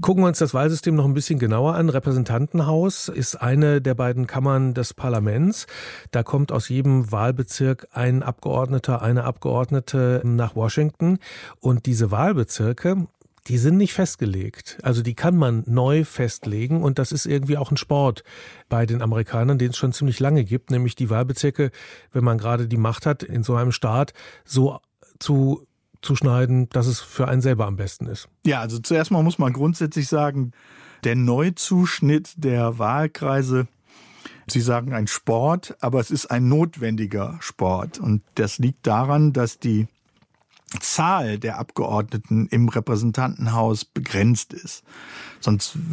Gucken wir uns das Wahlsystem noch ein bisschen genauer an. Repräsentantenhaus ist eine der beiden Kammern des Parlaments. Da kommt aus jedem Wahlbezirk ein Abgeordneter, eine Abgeordnete nach Washington. Und diese Wahlbezirke, die sind nicht festgelegt. Also die kann man neu festlegen und das ist irgendwie auch ein Sport bei den Amerikanern, den es schon ziemlich lange gibt, nämlich die Wahlbezirke, wenn man gerade die Macht hat, in so einem Staat so zu schneiden, dass es für einen selber am besten ist. Ja, also zuerst mal muss man grundsätzlich sagen, der Neuzuschnitt der Wahlkreise, Sie sagen ein Sport, aber es ist ein notwendiger Sport. Und das liegt daran, dass die Zahl der Abgeordneten im Repräsentantenhaus begrenzt ist. Sonst